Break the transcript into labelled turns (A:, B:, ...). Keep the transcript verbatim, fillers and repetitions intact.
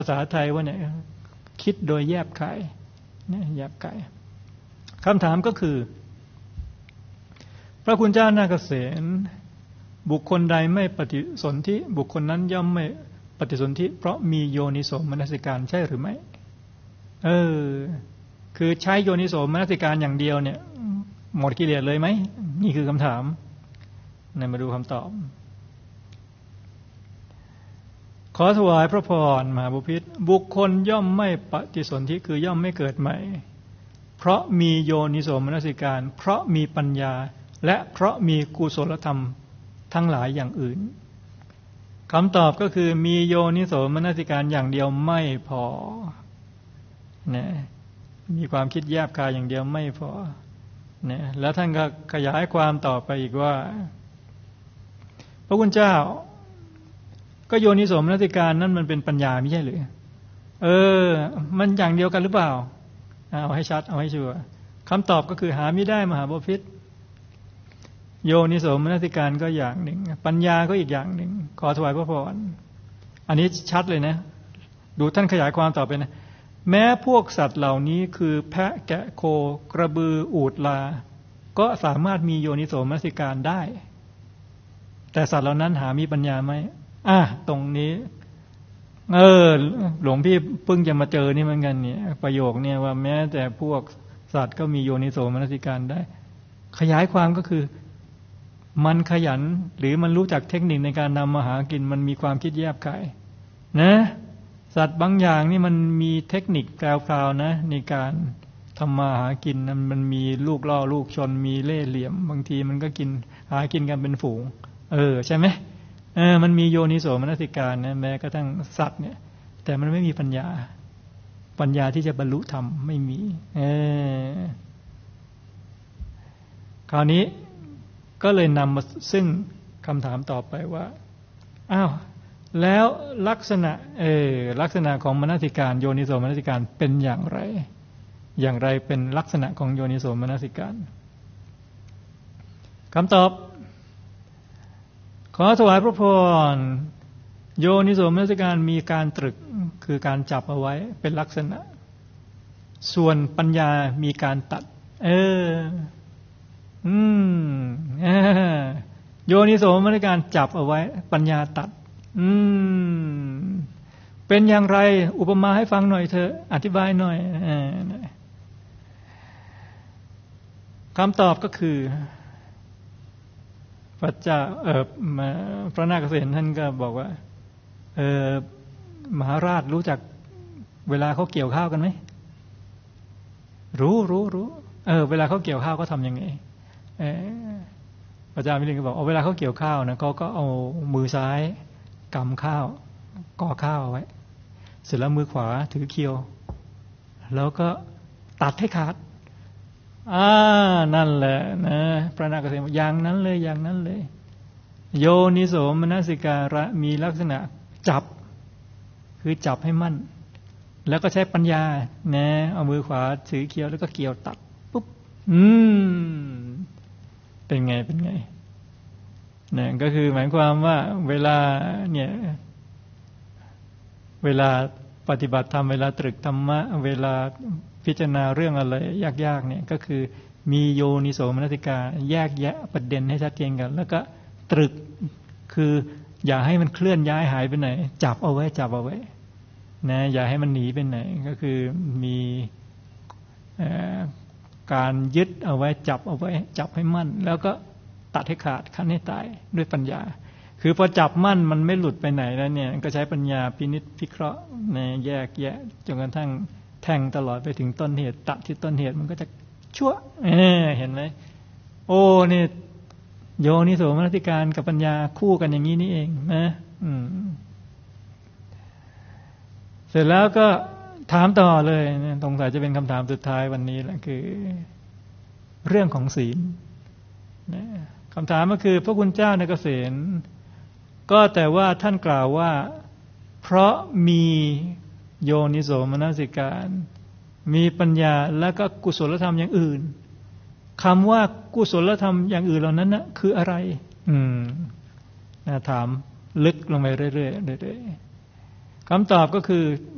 A: ภาษาไทยว่าเนี่ยคิดโดยแยบคายเนี่ยแยบคายคำถามก็คือพระคุณเจ้านาคเสนบุคคลใดไม่ปฏิสนธิบุคคลนั้นย่อมไม่ปฏิสนธิเพราะมีโยนิโสมนสิการใช่หรือไม่เออคือใช้โยนิโสมนสิการอย่างเดียวเนี่ยหมดกิเลสเลยไหมนี่คือคำถามเนี่ยมาดูคำตอบขอถวายพระพรมหาบุพิตรบุคคลย่อมไม่ปฏิสนธิคือย่อมไม่เกิดใหม่เพราะมีโยนิโสมนสิการเพราะมีปัญญาและเพราะมีกุศลธรรมทั้งหลายอย่างอื่นคำตอบก็คือมีโยนิโสมนสิการอย่างเดียวไม่พอนะมีความคิดแยบคายอย่างเดียวไม่พอนะแล้วท่านก็ขยายความต่อไปอีกว่าพระคุณเจ้าก็โยนิโสมนสิการนั้นมันเป็นปัญญาไม่ใช่หรือเออมันอย่างเดียวกันหรือเปล่าเอาให้ชัดเอาให้ชัวร์คำตอบก็คือหาไม่ได้มหาบพิตรโยนิโสมนสิการก็อย่างหนึ่งปัญญาก็อีกอย่างหนึ่งขอถวายพระพรอันนี้ชัดเลยนะดูท่านขยายความต่อไปนะแม้พวกสัตว์เหล่านี้คือแพะแกะโคกระบืออูฐลาก็สามารถมีโยนิโสมนสิการได้แต่สัตว์เหล่านั้นหามีปัญญาไหมอ่ะตรงนี้เออหลวงพี่เพิ่งจะมาเจอนี่เหมือนกันเนี่ยประโยคเนี่ยว่าแม้แต่พวกสัตว์ก็มีโยนิโสมนสิการได้ขยายความก็คือมันขยันหรือมันรู้จักเทคนิคในการนำมาหากินมันมีความคิดแยบคายนะสัตว์บางอย่างนี่มันมีเทคนิคแปลวๆนะในการทำมาหากินมันมีลูกล่อลูกชนมีเล่ห์เหลี่ยมบางทีมันก็กินหากินกันเป็นฝูงเออใช่ไหมเออมันมีโยนิโสมนสิการนะแม้กระทั่งสัตว์เนี่ยแต่มันไม่มีปัญญาปัญญาที่จะบรรลุธรรมไม่มีเออคราวนี้ก็เลยนำมาซึ่งคำถามต่อไปว่าอ้าวแล้วลักษณะเออลักษณะของมนสิการโยนิโสมนสิการเป็นอย่างไรอย่างไรเป็นลักษณะของโยนิโสมนสิการคำตอบขอถวายพระพรโยนิโสมนสิการมีการตรึกคือการจับเอาไว้เป็นลักษณะส่วนปัญญามีการตัดเอออืมโยนิโสมนสิการจับเอาไว้ปัญญาตัดอืมเป็นอย่างไรอุปมาให้ฟังหน่อยเถอะอธิบายหน่อยคำตอบก็คือพระเจ้าเออพระนาคเษนท่านก็บอกว่าเออมหาราชรู้จักเวลาเขาเกี่ยวข้าวกันไหมรู้รู้รู้เออเวลาเขาเกี่ยวข้าวเขาทำยังไงเออพระเจ้ามิลินก็บอกเอาเวลาเขาเกี่ยวข้าวนะเขาก็เอามือซ้ายกำข้าวก่อข้าวเอาไว้เสร็จแล้วมือขวาถือเคียวแล้วก็ตัดให้ขาดอ่านั่นแหละนะพระนาคเษนอย่างนั้นเลยอย่างนั้นเลยโยนิโสมนสิการะมีลักษณะจับคือจับให้มั่นแล้วก็ใช้ปัญญานะเอามือขวาถือเคียวแล้วก็เกี่ยวตัดปุ๊บอืมเป็นไงเป็นไงเนี่ยก็คือหมายความว่าเวลาเนี่ยเวลาปฏิบัติธรรมเวลาตรึกธรรมะเวลาพิจารณาเรื่องอะไรยากๆเนี่ยก็คือมีโยนิโสมนสิการแยกแยะประเด็นให้ชัดเจนกันแล้วก็ตรึกคืออย่าให้มันเคลื่อนย้ายหายไปไหนจับเอาไว้จับเอาไว้นะอย่าให้มันหนีไปไหนก็คือมีการยึดเอาไว้จับเอาไว้จับให้มั่นแล้วก็ตัดให้ขาดขั้นให้ตายด้วยปัญญาคือพอจับมั่นมันไม่หลุดไปไหนแล้วเนี่ยก็ใช้ปัญญาพินิจพิเคราะห์ในแยกแยะจนกระทั่งแทงตลอดไปถึงต้นเหตุตัดที่ต้นเหตุมันก็จะชั่วเออเห็นไหมโอ้นี่โยนิโสมนสิการกับปัญญาคู่กันอย่างนี้นี่เองนะอืมเสร็จแล้วก็ถามต่อเลยสงสัยจะเป็นคำถามสุดท้ายวันนี้แหละคือเรื่องของศีลนะคำถามก็คือพระคุณเจ้านาคเษนก็แต่ว่าท่านกล่าวว่าเพราะมีโยนิโสมนสิการมีปัญญาแล้วก็กุศลธรรมอย่างอื่นคำว่ากุศลธรรมอย่างอื่นเหล่านั้นนะคืออะไรอืมถามลึกลงไปเรื่อยๆเรื่อยๆคำตอบก็คือ